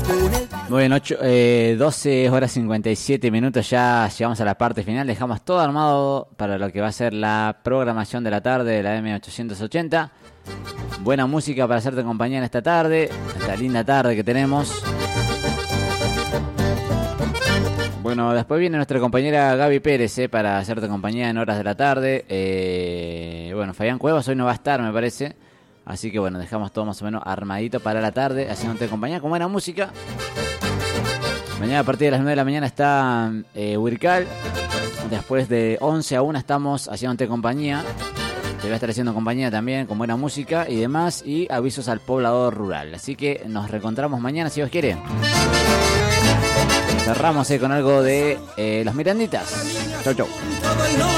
Bueno, 12 horas 57 minutos, ya llegamos a la parte final, dejamos todo armado para lo que va a ser la programación de la tarde de la M880. Buena música para hacerte compañía en esta tarde, esta linda tarde que tenemos. Bueno, después viene nuestra compañera Gaby Pérez para hacerte compañía en horas de la tarde. Bueno, Fabián Cuevas hoy no va a estar, me parece. Así que bueno, dejamos todo más o menos armadito para la tarde, haciéndote compañía con buena música. Mañana a partir de las 9 de la mañana está Wircal. Después de 11 a 1 estamos haciéndote compañía. Te voy a estar haciendo compañía también con buena música y demás. Y avisos al poblador rural. Así que nos reencontramos mañana si Dios quiere. Cerramos con algo de Los Miranditas. Chau, chau.